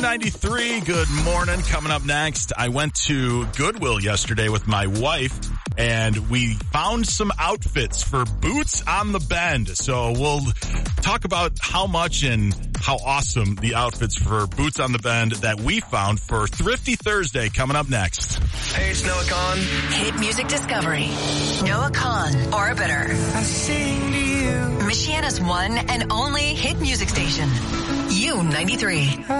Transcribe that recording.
Q93. Good morning. Coming up next, I went to Goodwill yesterday with my wife, and we found some outfits for Boots on the Bend. So we'll talk about how much and how awesome the outfits for Boots on the Bend that we found for Thrifty Thursday coming up next. Hey, it's Noah Kahan. Hit Music Discovery. Noah Kahan, Orbiter. I sing to you. Michiana's one and only hit music station. U93.